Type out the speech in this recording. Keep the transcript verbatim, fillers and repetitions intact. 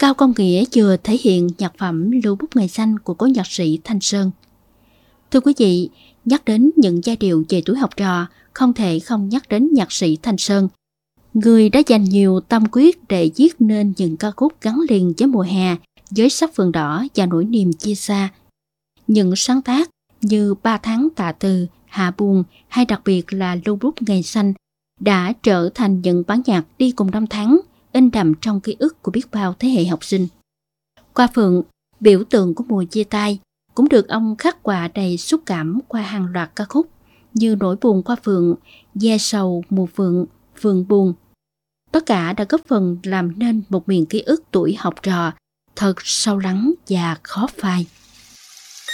Cao Công Nghĩa vừa thể hiện nhạc phẩm Lưu Bút Ngày Xanh của cố nhạc sĩ Thanh Sơn. Thưa quý vị, nhắc đến những giai điệu về tuổi học trò, không thể không nhắc đến nhạc sĩ Thanh Sơn, người đã dành nhiều tâm huyết để viết nên những ca khúc gắn liền với mùa hè, với sắc phượng đỏ và nỗi niềm chia xa. Những sáng tác như Ba Tháng Tạ Từ, Hạ Buồn hay đặc biệt là Lưu Bút Ngày Xanh đã trở thành những bản nhạc đi cùng năm tháng, in đậm trong ký ức của biết bao thế hệ học sinh. Hoa phượng, biểu tượng của mùa chia tay, cũng được ông khắc họa đầy xúc cảm qua hàng loạt ca khúc như Nỗi buồn hoa phượng, Ve sầu mùa phượng, Phượng buồn. Tất cả đã góp phần làm nên một miền ký ức tuổi học trò thật sâu lắng và khó phai.